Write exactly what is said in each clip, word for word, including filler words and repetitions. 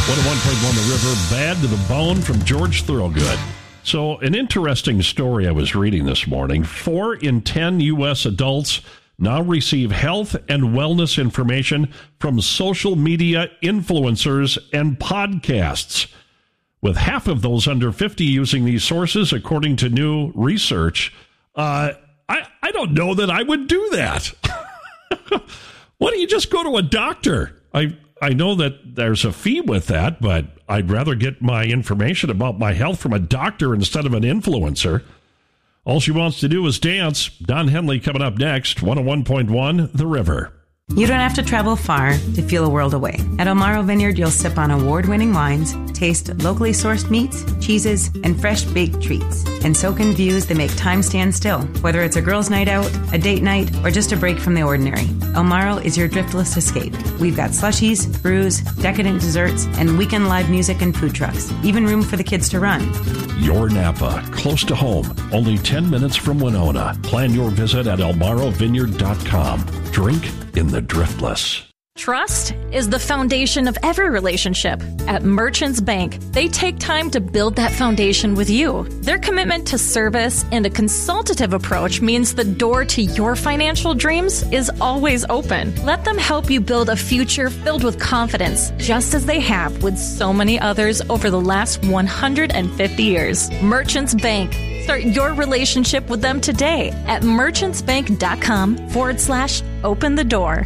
one oh one point one The River, Bad to the Bone from George Thorogood. So, an interesting story I was reading this morning. Four in ten U S adults now receive health and wellness information from social media influencers and podcasts, with half of those under fifty using these sources, according to new research. Uh, I, I don't know that I would do that. Why don't you just go to a doctor? I I know that there's a fee with that, but I'd rather get my information about my health from a doctor instead of an influencer. All she wants to do is dance. Don Henley coming up next. one oh one point one The River. You don't have to travel far to feel a world away. At Elmaro Vineyard, you'll sip on award-winning wines, taste locally sourced meats, cheeses, and fresh baked treats, and soak in views that make time stand still. Whether it's a girls' night out, a date night, or just a break from the ordinary, Elmaro is your driftless escape. We've got slushies, brews, decadent desserts, and weekend live music and food trucks. Even room for the kids to run. Your Napa, close to home, only ten minutes from Winona. Plan your visit at elmaro vineyard dot com. Drink in the driftless. Trust is the foundation of every relationship. At Merchants Bank, they take time to build that foundation with you. Their commitment to service and a consultative approach means the door to your financial dreams is always open. Let them help you build a future filled with confidence, just as they have with so many others over the last one hundred fifty years. Merchants Bank. Start your relationship with them today at merchantsbank.com forward slash open the door.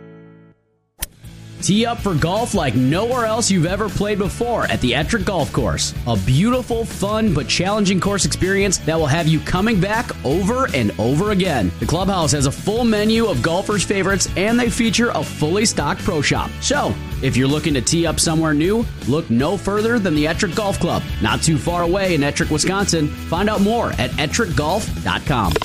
Tee up for golf like nowhere else you've ever played before at the Ettrick Golf Course. A beautiful, fun, but challenging course experience that will have you coming back over and over again. The clubhouse has a full menu of golfers' favorites, and they feature a fully stocked pro shop. So, if you're looking to tee up somewhere new, look no further than the Ettrick Golf Club. Not too far away in Ettrick, Wisconsin. Find out more at ettrick golf dot com.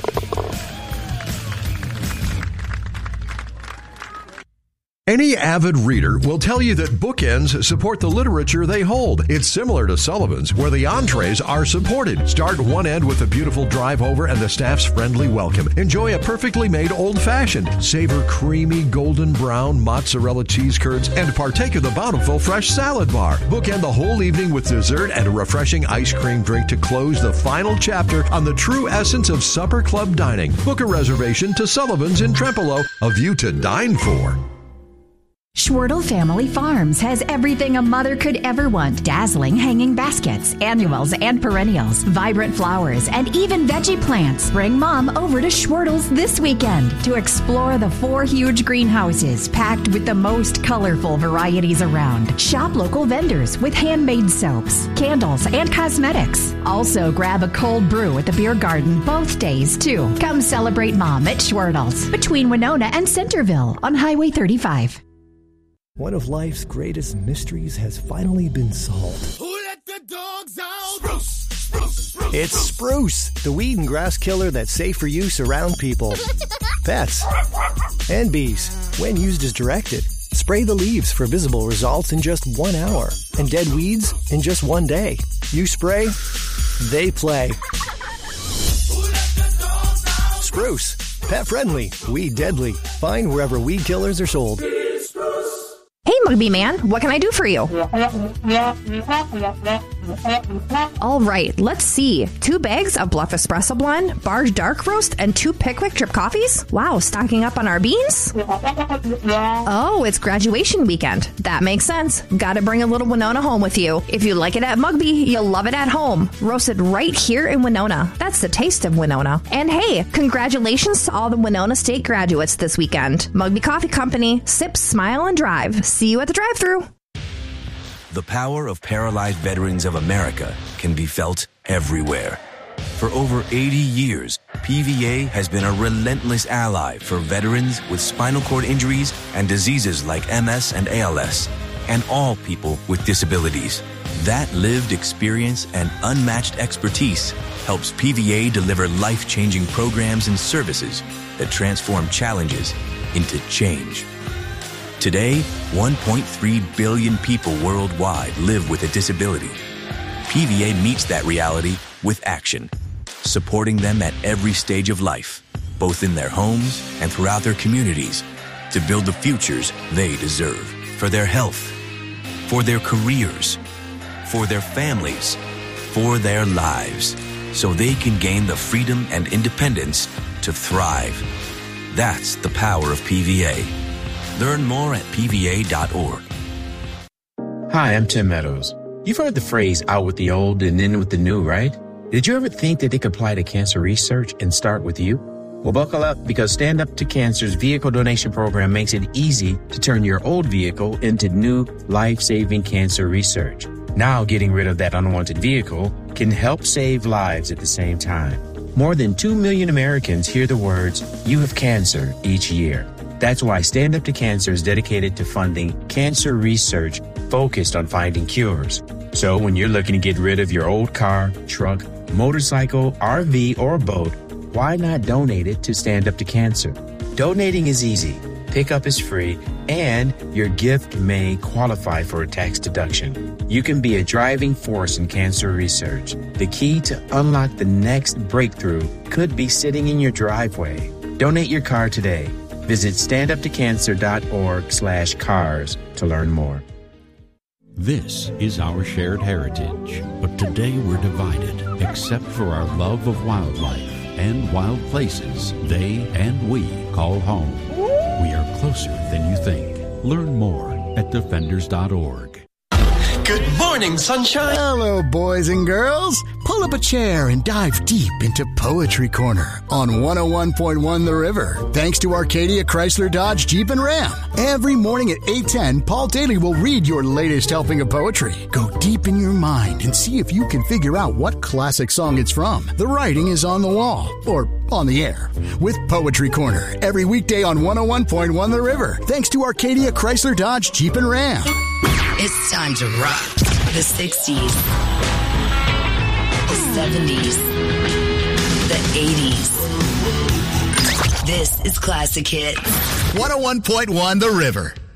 Any avid reader will tell you that bookends support the literature they hold. It's similar to Sullivan's, where the entrees are supported. Start one end with a beautiful drive over and the staff's friendly welcome. Enjoy a perfectly made old-fashioned. Savor creamy golden brown mozzarella cheese curds and partake of the bountiful fresh salad bar. Bookend the whole evening with dessert and a refreshing ice cream drink to close the final chapter on the true essence of supper club dining. Book a reservation to Sullivan's in Trempealeau, a view to dine for. Schwertle Family Farms has everything a mother could ever want. Dazzling hanging baskets, annuals and perennials, vibrant flowers, and even veggie plants. Bring Mom over to Schwertle's this weekend to explore the four huge greenhouses packed with the most colorful varieties around. Shop local vendors with handmade soaps, candles, and cosmetics. Also grab a cold brew at the beer garden both days, too. Come celebrate Mom at Schwertle's between Winona and Centerville on Highway thirty-five. One of life's greatest mysteries has finally been solved. Who let the dogs out? Spruce, spruce, spruce. It's Spruce, the weed and grass killer that's safe for use around people, pets, and bees. When used as directed, spray the leaves for visible results in just one hour, and dead weeds in just one day. You spray, they play. Spruce, pet friendly, weed deadly. Find wherever weed killers are sold. Hey, Mugby Man, what can I do for you? All right, let's see. Two bags of Bluff Espresso Blend, Barge Dark Roast, and two Pickwick Drip Coffees? Wow, stocking up on our beans? Oh, it's graduation weekend. That makes sense. Gotta bring a little Winona home with you. If you like it at Mugby, you'll love it at home. Roasted right here in Winona. That's the taste of Winona. And hey, congratulations to all the Winona State graduates this weekend. Mugby Coffee Company. Sip, smile, and drive. See you at the drive-thru. The power of Paralyzed Veterans of America can be felt everywhere. For over eighty years, P V A has been a relentless ally for veterans with spinal cord injuries and diseases like M S and A L S, and all people with disabilities. That lived experience and unmatched expertise helps P V A deliver life-changing programs and services that transform challenges into change. Today, one point three billion people worldwide live with a disability. P V A meets that reality with action, supporting them at every stage of life, both in their homes and throughout their communities, to build the futures they deserve. For their health, for their careers, for their families, for their lives, so they can gain the freedom and independence to thrive. That's the power of P V A. Learn more at P V A dot org. Hi, I'm Tim Meadows. You've heard the phrase out with the old and in with the new, right? Did you ever think that they could apply to cancer research and start with you? Well, buckle up, because Stand Up to Cancer's vehicle donation program makes it easy to turn your old vehicle into new life-saving cancer research. Now, getting rid of that unwanted vehicle can help save lives at the same time. More than two million Americans hear the words, "You have cancer," each year. That's why Stand Up to Cancer is dedicated to funding cancer research focused on finding cures. So when you're looking to get rid of your old car, truck, motorcycle, R V, or boat, why not donate it to Stand Up to Cancer? Donating is easy, pickup is free, and your gift may qualify for a tax deduction. You can be a driving force in cancer research. The key to unlock the next breakthrough could be sitting in your driveway. Donate your car today. Visit standuptocancer.org slash cars to learn more. This is our shared heritage, but today we're divided, except for our love of wildlife and wild places they and we call home. We are closer than you think. Learn more at defenders dot org. Good morning, sunshine. Hello, boys and girls. Pull up a chair and dive deep into Poetry Corner on one oh one point one The River. Thanks to Arcadia Chrysler Dodge Jeep and Ram. Every morning at eight ten, Paul Daly will read your latest helping of poetry. Go deep in your mind and see if you can figure out what classic song it's from. The writing is on the wall, or on the air, with Poetry Corner every weekday on one oh one point one The River. Thanks to Arcadia Chrysler Dodge Jeep and Ram. It's time to rock the sixties, the seventies, the eighties. This is Classic Hits. one oh one point one The River.